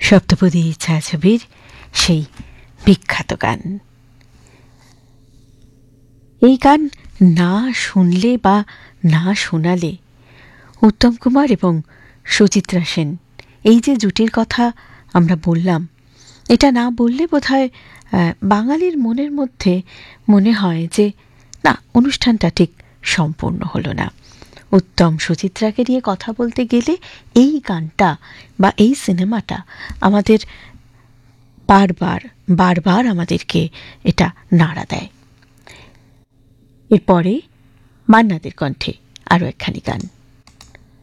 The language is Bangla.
সপ্তপদী ছায়াছবির সেই বিখ্যাত গান। এই গান না শুনলে বা না শোনালে উত্তম কুমার এবং সুচিত্রা সেন এই যে জুটির কথা আমরা বললাম, এটা না বললে বোধহয় বাঙালির মনের মধ্যে মনে হয় যে না, অনুষ্ঠানটা ঠিক সম্পূর্ণ হলো না। উত্তম সুচিত্রাকে নিয়ে কথা বলতে গেলে এই গানটা বা এই সিনেমাটা আমাদের বারবার আমাদেরকে এটা নাড়া দেয়। এরপরে মান্নাদের কণ্ঠে আরও একখানি গান।